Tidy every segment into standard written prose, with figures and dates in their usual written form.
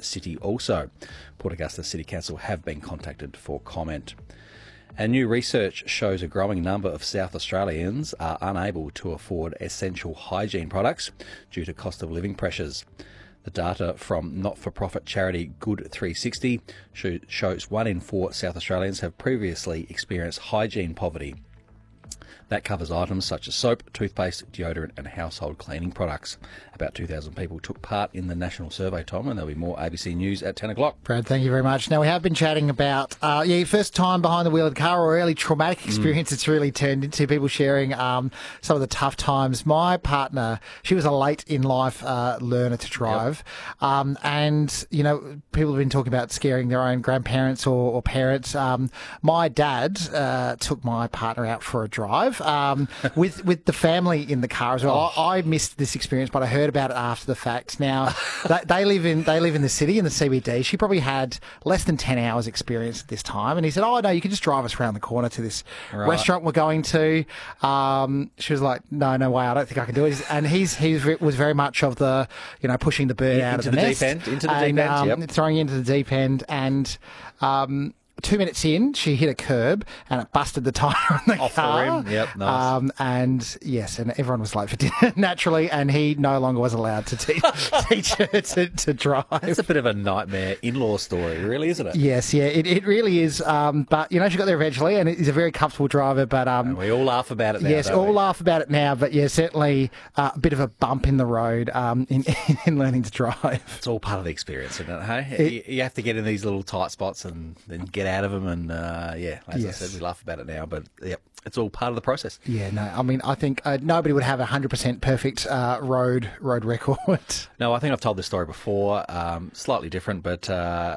City also. Port Augusta City Council have been contacted for comment. And new research shows a growing number of South Australians are unable to afford essential hygiene products due to cost of living pressures. The data from not-for-profit charity Good 360 shows 1 in 4 South Australians have previously experienced hygiene poverty. That covers items such as soap, toothpaste, deodorant and household cleaning products. About 2,000 people took part in the national survey, Tom, and there'll be more ABC News at 10 o'clock. Brad, thank you very much. Now, we have been chatting about your first time behind the wheel of the car or early traumatic experience. It's really turned into people sharing some of the tough times. My partner, she was a late-in-life learner to drive. Yep. And, you know, people have been talking about scaring their own grandparents or parents. My dad took my partner out for a drive with the family in the car as well. I missed this experience, but I heard about it after the fact. Now, they live in the city, in the CBD. She probably had less than 10 hours experience at this time. And he said, oh, no, you can just drive us around the corner to this restaurant we're going to. She was like, no way, I don't think I can do it. And he was very much of the, you know, pushing the bird out of the nest. Into the deep end, throwing into the deep end. And 2 minutes in, she hit a curb and it busted the tyre on the car. Off the rim, yep, nice. And yes, and everyone was late for dinner, naturally, and he no longer was allowed to teach her to drive. That's a bit of a nightmare in-law story, really, isn't it? Yes, yeah, it really is. But, you know, she got there eventually, and he's a very comfortable driver. But and we all laugh about it now, yes, all laugh about it now, but yeah, certainly a bit of a bump in the road in learning to drive. It's all part of the experience, isn't it, hey? You have to get in these little tight spots and then get out of them, and as I said, we laugh about it now, but yep, it's all part of the process. Yeah, no, I mean, I think nobody would have 100% perfect road record. No, I think I've told this story before, slightly different, but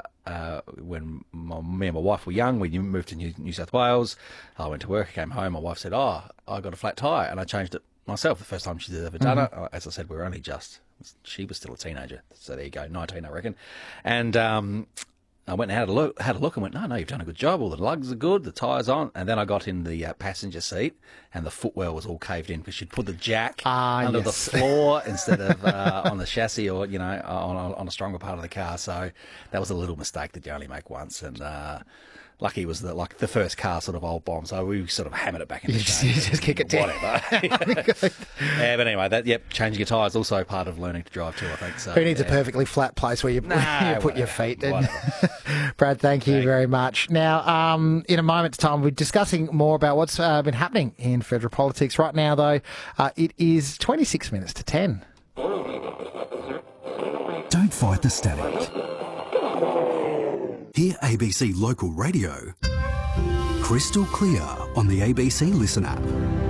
when me and my wife were young, we moved to New South Wales. I went to work, I came home, my wife said, I got a flat tyre, and I changed it myself the first time she's ever done it. As I said, we were only she was still a teenager, so there you go, 19 I reckon. And I went and had a look and went, no, you've done a good job. All the lugs are good, the tyre's on. And then I got in the passenger seat and the footwell was all caved in because she'd put the jack under the floor instead of on the chassis or, you know, on a stronger part of the car. So that was a little mistake that you only make once. And lucky it was the first car sort of old bomb, so we sort of hammered it back into shape. Just kick it down. Whatever. Yeah, but anyway, changing your tyres also part of learning to drive too, I think. So, who needs a perfectly flat place where you put your feet in? Brad, thank you very much. Now, in a moment's time, we're discussing more about what's been happening in federal politics. Right now, though, it is 26 minutes to 10. Don't fight the static. Hear ABC Local Radio crystal clear on the ABC Listen app.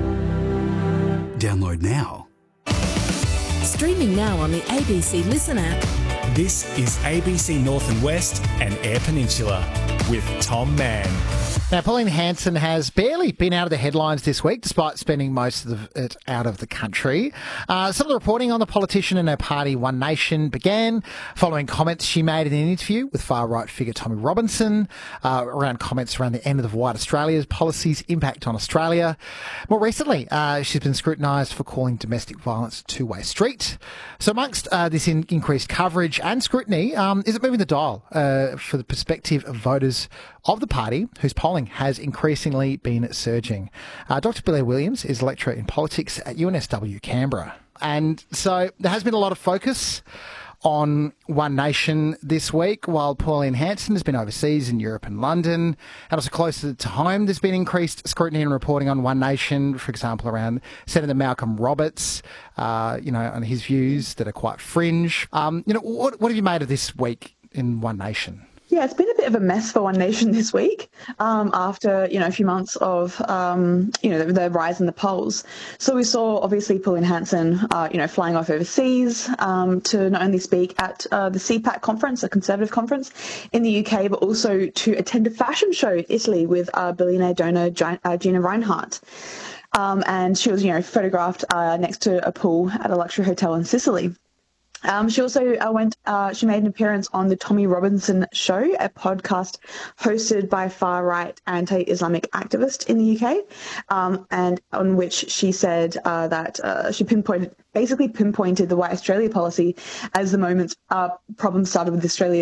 Download now. Streaming now on the ABC Listen app. This is ABC North and West and Eyre Peninsula with Tom Mann. Now, Pauline Hanson has barely been out of the headlines this week, despite spending most of it out of the country. Some of the reporting on the politician and her party, One Nation, began following comments she made in an interview with far-right figure Tommy Robinson around comments around the end of White Australia's policies' impact on Australia. More recently, she's been scrutinised for calling domestic violence a two-way street. So amongst this increased coverage and scrutiny, is it moving the dial for the perspective of voters of the party, whose polling has increasingly been surging? Dr. Blair Williams is a lecturer in politics at UNSW Canberra. And so there has been a lot of focus on One Nation this week, while Pauline Hanson has been overseas in Europe and London. And also closer to home, there's been increased scrutiny and reporting on One Nation, for example, around Senator Malcolm Roberts, and his views that are quite fringe. What have you made of this week in One Nation? Yeah, it's been a bit of a mess for One Nation this week after, a few months of, the rise in the polls. So we saw, obviously, Pauline Hanson, flying off overseas to not only speak at the CPAC conference, a Conservative conference in the UK, but also to attend a fashion show in Italy with billionaire donor Gina Reinhardt. And she was, photographed next to a pool at a luxury hotel in Sicily. She also she made an appearance on the Tommy Robinson Show, a podcast hosted by far-right anti-Islamic activist in the UK, and on which she said that she pinpointed the White Australia policy as the moment problems started with Australia